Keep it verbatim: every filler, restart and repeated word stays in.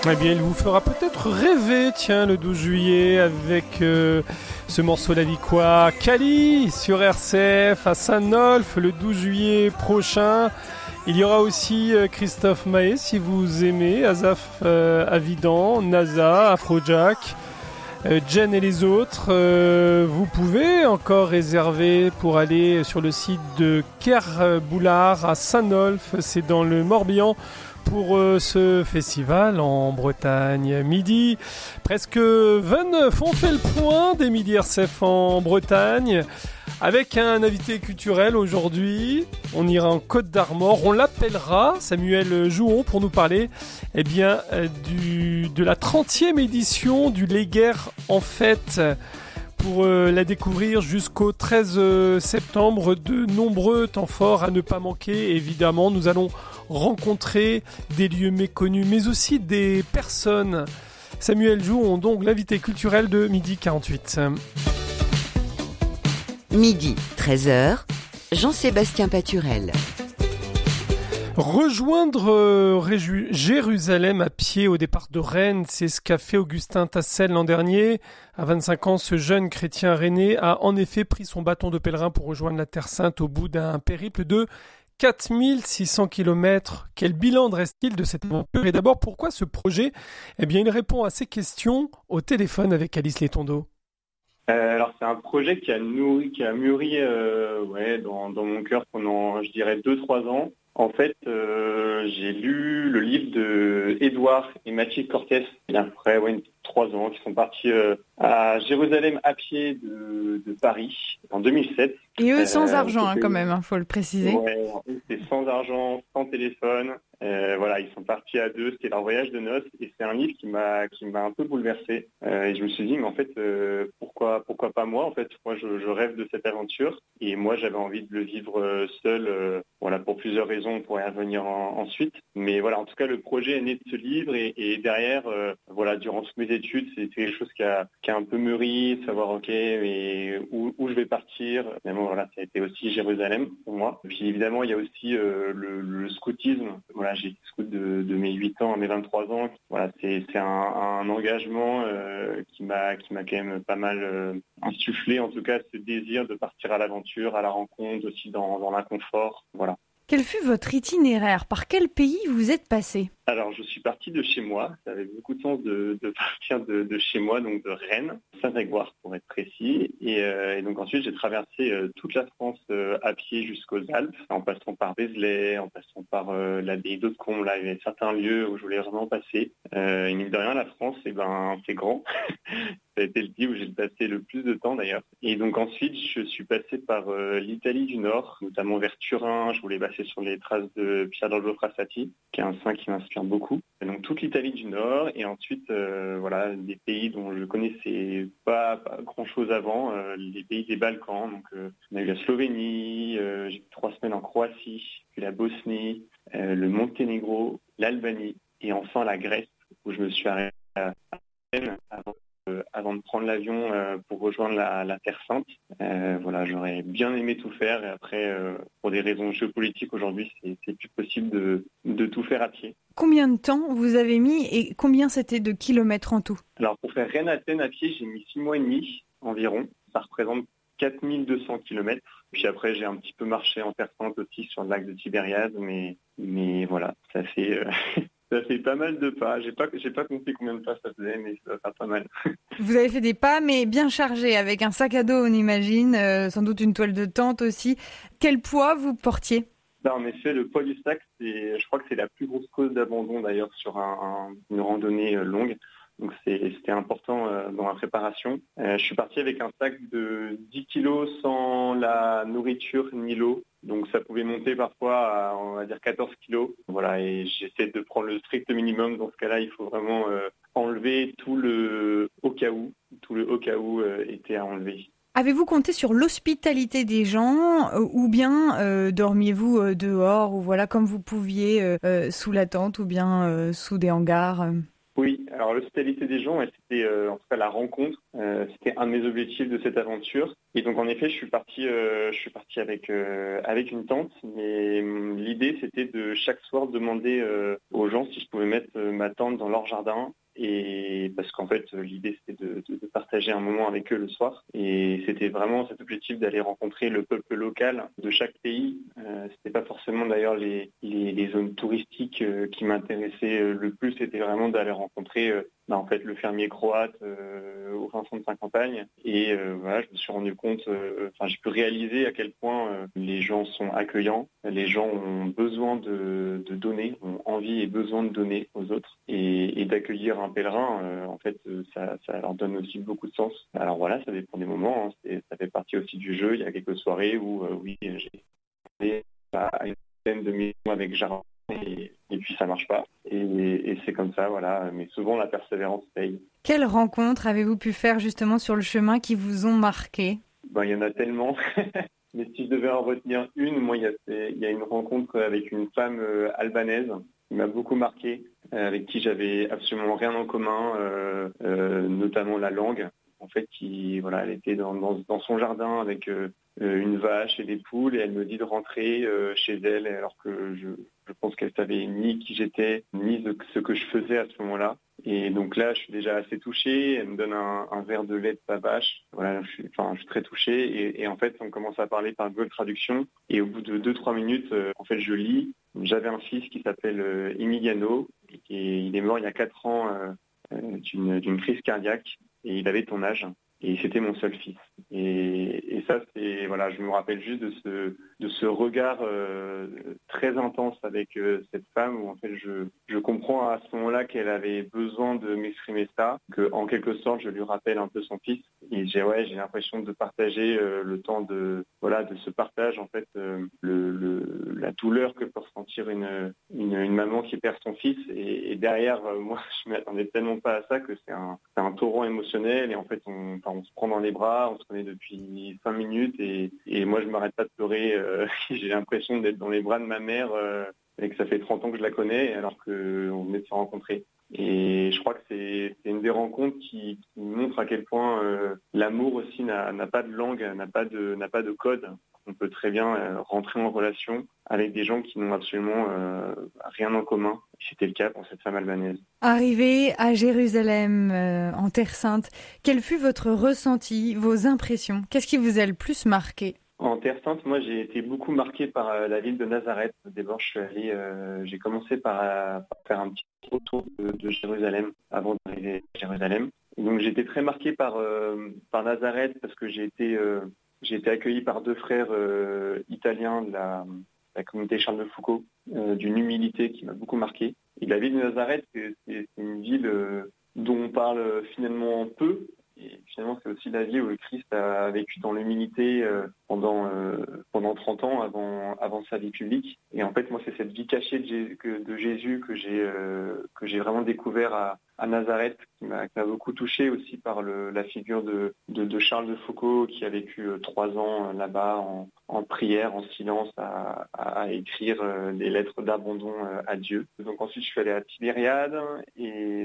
Eh bien, il vous fera peut-être rêver, tiens, le douze juillet, avec euh, ce morceau laviquois Cali sur R C F à Saint-Nolff le douze juillet prochain. Il y aura aussi euh, Christophe Maé, si vous aimez, Azaf euh, Avidan, NASA, Afrojack, euh, Jen et les autres. Euh, vous pouvez encore réserver pour aller sur le site de Kerboulard à Saint-Nolff, c'est dans le Morbihan, pour euh, ce festival en Bretagne. Midi, presque vingt-neuf, on fait le point des Midi R C F en Bretagne avec un invité culturel aujourd'hui. On ira en Côte d'Armor, on l'appellera Samuel Jouon pour nous parler eh bien, du, de la trentième édition du Léguerre en fête. Pour euh, la découvrir jusqu'au treize septembre, de nombreux temps forts à ne pas manquer. Évidemment, nous allons rencontrer des lieux méconnus, mais aussi des personnes. Samuel Jouon, donc l'invité culturel de Midi quarante-huit. Midi, treize heures, Jean-Sébastien Paturel. Rejoindre euh, Réju- Jérusalem à pied au départ de Rennes, c'est ce qu'a fait Augustin Tassel l'an dernier. À vingt-cinq ans, ce jeune chrétien rennais a en effet pris son bâton de pèlerin pour rejoindre la Terre Sainte au bout d'un périple de quatre mille six cents kilomètres. Quel bilan dresse-t-il de cette aventure? Et d'abord, pourquoi ce projet? Eh bien, il répond à ces questions au téléphone avec Alice Létondo. Euh, alors c'est un projet qui a nourri, qui a mûri euh, ouais, dans, dans mon cœur pendant, je dirais, deux trois ans. En fait, euh, j'ai lu le livre de Édouard et Mathilde Cortès, il y a à peu près ouais, trois ans, qui sont partis euh, à Jérusalem à pied de, de Paris en deux mille sept. Et eux sans euh, argent, hein, quand même, hein, faut le préciser. Ouais, c'est sans argent, sans téléphone. Euh, voilà, ils sont partis à deux, c'était leur voyage de noces, et c'est un livre qui m'a qui m'a un peu bouleversé. Euh, et je me suis dit, mais en fait, euh, pourquoi pourquoi pas moi? En fait, moi, je, je rêve de cette aventure, et moi, j'avais envie de le vivre euh, seul. Euh, voilà, pour plusieurs raisons, on pourrait y revenir en, ensuite. Mais voilà, en tout cas, le projet est né de ce livre, et, et derrière, euh, voilà, durant toutes mes études, c'est quelque chose qui a qui a un peu mûri, savoir ok, mais où, où je vais partir. Évidemment, voilà, ça a été aussi Jérusalem pour moi. Puis évidemment, il y a aussi euh, le, le scoutisme. Voilà, j'ai été scout de, de mes huit ans à mes vingt-trois ans. Voilà, c'est, c'est un, un engagement euh, qui m'a qui m'a quand même pas mal euh, insufflé, en tout cas, ce désir de partir à l'aventure, à la rencontre, aussi dans, dans l'inconfort. Voilà. Quel fut votre itinéraire? Par quel pays vous êtes passé? Alors, je suis parti de chez moi. Ça avait beaucoup de sens de, de partir de, de chez moi, donc de Rennes, Saint-Grégoire pour être précis. Et, euh, et donc ensuite, j'ai traversé euh, toute la France euh, à pied jusqu'aux Alpes, en passant par Vézelay, en passant par euh, l'abbaye d'Hautecombe. Là, il y avait certains lieux où je voulais vraiment passer. Euh, et mine de rien, la France, eh ben, c'est grand. Ça a été le pays où j'ai passé le plus de temps d'ailleurs. Et donc ensuite, je suis passé par euh, l'Italie du Nord, notamment vers Turin. Je voulais passer sur les traces de Pier Giorgio Frassati, qui est un saint qui m'inspire beaucoup. Et donc toute l'Italie du Nord, et ensuite euh, voilà des pays dont je connaissais pas, pas grand-chose avant, euh, les pays des Balkans. Donc euh, on a eu la Slovénie, euh, j'ai eu trois semaines en Croatie, puis la Bosnie, euh, le Monténégro, l'Albanie, et enfin la Grèce, où je me suis arrêté à Athènes avant Euh, avant de prendre l'avion euh, pour rejoindre la, la Terre Sainte. Euh, voilà, j'aurais bien aimé tout faire, et après, euh, pour des raisons géopolitiques aujourd'hui, c'est, c'est plus possible de, de tout faire à pied. Combien de temps vous avez mis et combien c'était de kilomètres en tout? Alors pour faire Rennes-Athènes à pied, j'ai mis six mois et demi environ. Ça représente quatre mille deux cents kilomètres. Puis après, j'ai un petit peu marché en Terre Sainte aussi sur le lac de Tibériade, mais, mais voilà, ça fait... Euh... Ça fait pas mal de pas. J'ai pas, j'ai pas compté combien de pas ça faisait, mais ça va faire pas mal. Vous avez fait des pas, mais bien chargés, avec un sac à dos, on imagine, euh, sans doute une toile de tente aussi. Quel poids vous portiez? Ben, en effet, le poids du sac, c'est, je crois que c'est la plus grosse cause d'abandon d'ailleurs sur un, un, une randonnée longue. Donc c'est, c'était important euh, dans la préparation. Euh, je suis parti avec un sac de dix kilos sans la nourriture ni l'eau. Donc ça pouvait monter parfois à, on va dire, quatorze kilos. Voilà, et j'essaie de prendre le strict minimum. Dans ce cas-là, il faut vraiment euh, enlever tout le au cas où. Tout le au cas où euh, était à enlever. Avez-vous compté sur l'hospitalité des gens euh, ou bien euh, dormiez-vous euh, dehors ou voilà comme vous pouviez euh, euh, sous la tente ou bien euh, sous des hangars euh... Oui, alors l'hospitalité des gens, c'était euh, en tout cas la rencontre. Euh, c'était un de mes objectifs de cette aventure. Et donc en effet, je suis parti, euh, je suis parti avec euh, avec une tente. Mais euh, l'idée, c'était de chaque soir demander euh, aux gens si je pouvais mettre euh, ma ma tente dans leur jardin. Et parce qu'en fait, l'idée, c'était de, de, de partager un moment avec eux le soir. Et c'était vraiment cet objectif d'aller rencontrer le peuple local de chaque pays. Euh, c'était pas forcément d'ailleurs les, les, les zones touristiques euh, qui m'intéressaient euh, le plus. C'était vraiment d'aller rencontrer euh, bah, en fait, le fermier croate euh, au fin fond de sa campagne. Et euh, voilà, je me suis rendu compte, euh, enfin, j'ai pu réaliser à quel point euh, les gens sont accueillants. Les gens ont besoin de, de donner, ont envie et besoin de donner aux autres. Et, et d'accueillir un pèlerin, euh, en fait, ça, ça leur donne aussi beaucoup de sens. Alors voilà, ça dépend des moments, hein. Ça fait partie aussi du jeu. Il y a quelques soirées où, euh, oui, j'ai été à une dizaine de millions avec jardin et, et puis ça marche pas. Et, et c'est comme ça, voilà. Mais souvent, la persévérance paye. Quelles rencontres avez-vous pu faire justement sur le chemin qui vous ont marqué ? Ben, il y en a tellement. Mais si je devais en retenir une, moi, il y a, il y a une rencontre avec une femme euh, albanaise qui m'a beaucoup marqué, euh, avec qui j'avais absolument rien en commun, euh, euh, notamment la langue. En fait, qui, voilà, elle était dans, dans, dans son jardin avec euh, une vache et des poules et elle me dit de rentrer euh, chez elle alors que je, je pense qu'elle savait ni qui j'étais, ni de, ce que je faisais à ce moment-là. Et donc là, je suis déjà assez touché. Elle me donne un, un verre de lait de sa vache. Voilà, je suis, enfin, je suis très touché. Et, et en fait, on commence à parler par Google Traduction. Et au bout de deux trois minutes, euh, en fait, je lis. J'avais un fils qui s'appelle euh, Emiliano. Et il est mort il y a quatre ans euh, d'une, d'une crise cardiaque. Et il avait ton âge. Et c'était mon seul fils. Et, et ça, c'est voilà, je me rappelle juste de ce de ce regard euh, très intense avec euh, cette femme où en fait je je comprends à ce moment-là qu'elle avait besoin de m'exprimer ça, que en quelque sorte je lui rappelle un peu son fils. Et j'ai ouais, j'ai l'impression de partager euh, le temps de voilà de ce partage en fait euh, le, le la douleur que peut ressentir une une, une maman qui perd son fils. Et, et derrière euh, moi je m'attendais tellement pas à ça que c'est un c'est un torrent émotionnel et en fait on on se prend dans les bras, on se connaît depuis cinq minutes et, et moi je m'arrête pas de pleurer. Euh, j'ai l'impression d'être dans les bras de ma mère euh, et que ça fait trente ans que je la connais alors qu'on venait de se rencontrer. Et je crois que c'est, c'est une des rencontres qui, qui montre à quel point euh, l'amour aussi n'a, n'a pas de langue, n'a pas de, n'a pas de code. On peut très bien euh, rentrer en relation avec des gens qui n'ont absolument euh, rien en commun. C'était le cas pour cette femme albanaise. Arrivé à Jérusalem, euh, en Terre Sainte, quel fut votre ressenti, vos impressions ? Qu'est-ce qui vous a le plus marqué ? En Terre Sainte, moi, j'ai été beaucoup marqué par euh, la ville de Nazareth. D'abord, je suis allé, euh, j'ai commencé par, euh, par faire un petit tour de, de Jérusalem avant d'arriver à Jérusalem. Et donc, j'ai été très marqué par euh, par Nazareth parce que j'ai été euh, j'ai été accueilli par deux frères euh, italiens de la, la communauté Charles de Foucault, euh, d'une humilité qui m'a beaucoup marqué. Et la ville de Nazareth, c'est, c'est une ville euh, dont on parle finalement peu. Et finalement, c'est aussi la vie où le Christ a vécu dans l'humilité euh, pendant euh, pendant trente ans avant avant sa vie publique. Et en fait, moi, c'est cette vie cachée de Jésus que, de Jésus que j'ai euh, que j'ai vraiment découvert à, à Nazareth, qui m'a, qui m'a beaucoup touché aussi par le, la figure de, de de Charles de Foucault, qui a vécu euh, trois ans euh, là-bas en, en prière, en silence, à, à écrire euh, des lettres d'abandon euh, à Dieu. Donc ensuite, je suis allé à Tibériade et